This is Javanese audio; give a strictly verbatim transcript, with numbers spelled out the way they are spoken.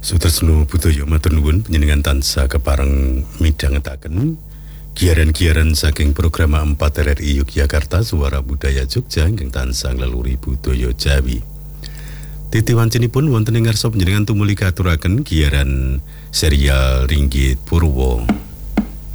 Sutresno budaya matur nuwun panjenengan tansah kepareng midhangetaken giaran-giaran saking program empat R R I Yogyakarta Suara Budaya Jogja ingkang tansah ngleluri budaya Jawi. Titi wancinipun wonten ing ngarsa panjenengan tumuli katuraken giaran serial Ringgit Purwo.